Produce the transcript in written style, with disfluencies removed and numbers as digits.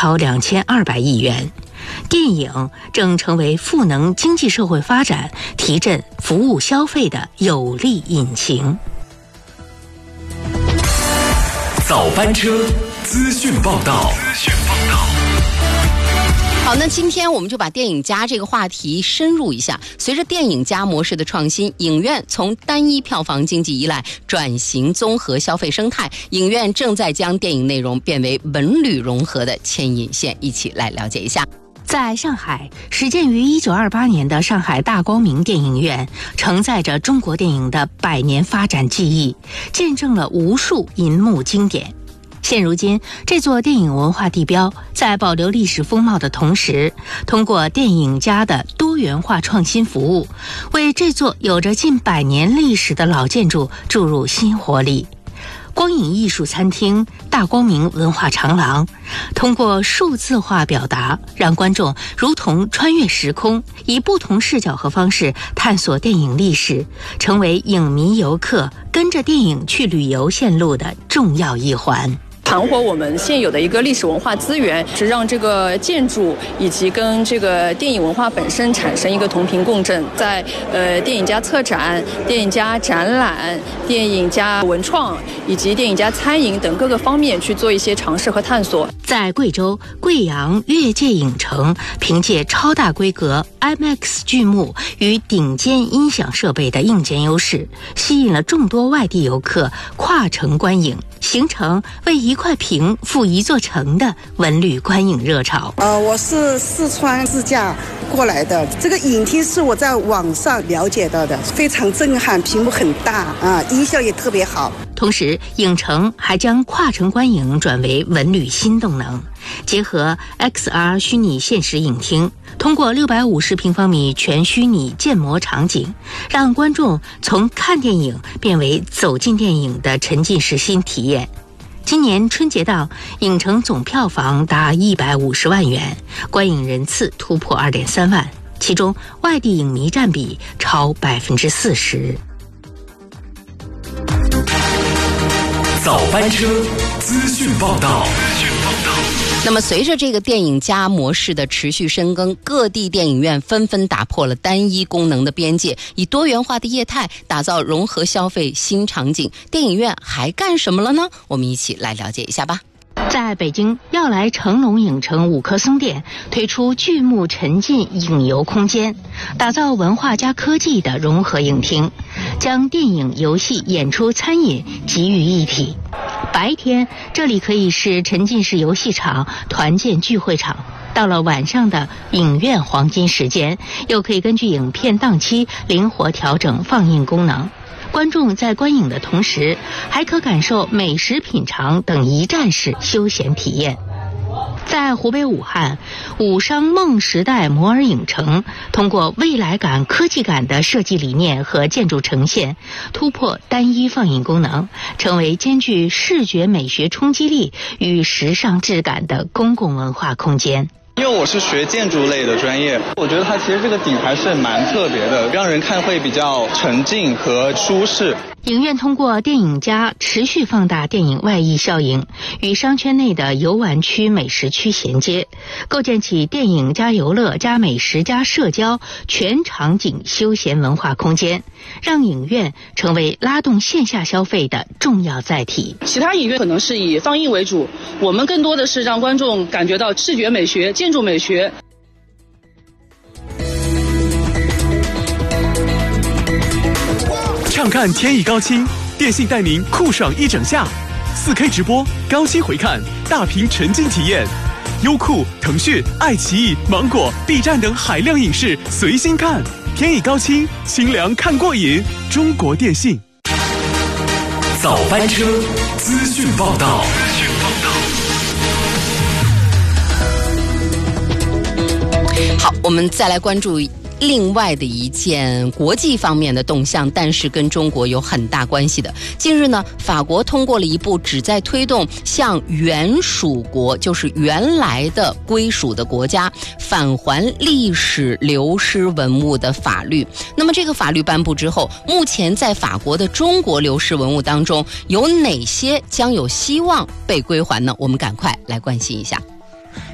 超2200亿元。电影正成为赋能经济社会发展、提振服务消费的有力引擎。 早班车资讯报道。 好，那今天我们就把电影加这个话题深入一下。随着电影加模式的创新，影院从单一票房经济依赖转型综合消费生态，影院正在将电影内容变为文旅融合的牵引线，一起来了解一下。 在上海，始建于1928年的上海大光明电影院，承载着中国电影的100年发展记忆，见证了无数银幕经典。现如今，这座电影文化地标在保留历史风貌的同时，通过电影家的多元化创新服务，为这座有着近100年历史的老建筑注入新活力。光影艺术餐厅大光明文化长廊通过数字化表达，让观众如同穿越时空，以不同视角和方式探索电影历史，成为影迷游客跟着电影去旅游线路的重要一环。 盘活我们现有的一个历史文化资源，是让这个建筑以及跟这个电影文化本身产生一个同频共振，在电影加策展、电影加展览、电影加文创以及电影加餐饮等各个方面去做一些尝试和探索。 在贵州贵阳越界影城，凭借超大规格 IMAX 巨幕与顶尖音响设备的硬件优势，吸引了众多外地游客跨城观影，形成为一块屏覆一座城的文旅观影热潮。 我是四川自驾过来的，这个影厅是我在网上了解到的，非常震撼，屏幕很大啊，音效也特别好。 同时，影城还将跨城观影转为文旅新动能，结合 XR 虚拟现实影厅，通过650平方米全虚拟建模场景，让观众从看电影变为走进电影的沉浸式新体验。今年春节档，影城总票房达150万元，观影人次突破2.3万，其中外地影迷占比超40%。 早班车资讯报道。 那么随着这个电影加模式的持续深耕，各地电影院纷纷打破了单一功能的边界，以多元化的业态打造融合消费新场景。电影院还干什么了呢？我们一起来了解一下吧。 在北京要来成龙影城5棵松店推出巨幕沉浸影游空间，打造文化加科技的融合影厅，将电影、游戏、演出、餐饮集于一体。白天这里可以是沉浸式游戏场、团建聚会场，到了晚上的影院黄金时间，又可以根据影片档期灵活调整放映功能。观众在观影的同时，还可感受美食品尝等一站式休闲体验。在湖北武汉，武商梦时代摩尔影城通过未来感、科技感的设计理念和建筑呈现，突破单一放映功能，成为兼具视觉美学冲击力与时尚质感的公共文化空间。 因为我是学建筑类的专业，我觉得它其实这个底还是蛮特别的，让人看会比较沉浸和舒适。 影院通过电影加持续放大电影外溢效应，与商圈内的游玩区、美食区衔接，构建起电影加游乐加美食加社交全场景休闲文化空间，让影院成为拉动线下消费的重要载体。 其他影院可能是以放映为主，我们更多的是让观众感觉到视觉美学、建筑美学。 畅看天意高清，电信带您酷爽一整夏，4K 直播、高清回看、大屏沉浸体验，优酷、腾讯、爱奇艺、芒果、B 站等海量影视随心看，天意高清，清凉看过瘾。中国电信。早班车资讯报道。 好，我们再来关注另外的一件国际方面的动向，但是跟中国有很大关系的。近日呢，法国通过了一部旨在推动向原属国，就是原来的归属的国家返还历史流失文物的法律。那么这个法律颁布之后，目前在法国的中国流失文物当中，有哪些将有希望被归还呢？我们赶快来关心一下。